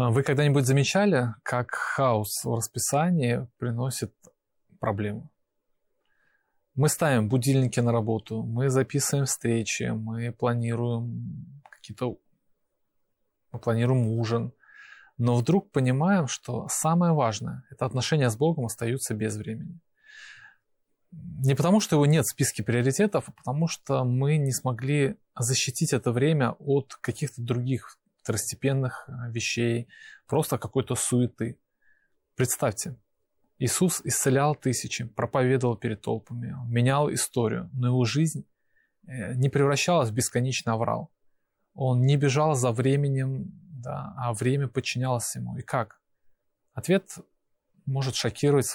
Вы когда-нибудь замечали, как хаос в расписании приносит проблемы? Мы ставим будильники на работу, мы записываем встречи, мы планируем ужин, но вдруг понимаем, что самое важное – это отношения с Богом остаются без времени. Не потому, что его нет в списке приоритетов, а потому что мы не смогли защитить это время от каких-то других второстепенных вещей, просто какой-то суеты. Представьте, Иисус исцелял тысячи, проповедовал перед толпами, менял историю, но его жизнь не превращалась в бесконечный аврал. Он не бежал за временем, да, а время подчинялось ему. И как? Ответ может шокировать